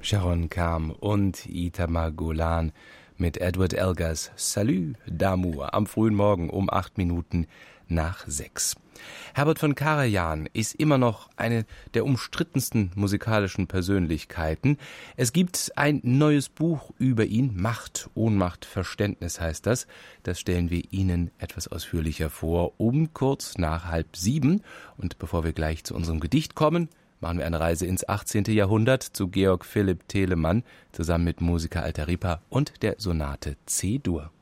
Sharon Kam und Itamar Golan mit Edward Elgars Salut d'amour am frühen Morgen um 6:08. Herbert von Karajan ist immer noch eine der umstrittensten musikalischen Persönlichkeiten. Es gibt ein neues Buch über ihn, Macht, Ohnmacht, Verständnis heißt das. Das stellen wir Ihnen etwas ausführlicher vor, um kurz nach 6:30. Und bevor wir gleich zu unserem Gedicht kommen, machen wir eine Reise ins 18. Jahrhundert zu Georg Philipp Telemann zusammen mit Musica Alta Ripa und der Sonate C-Dur.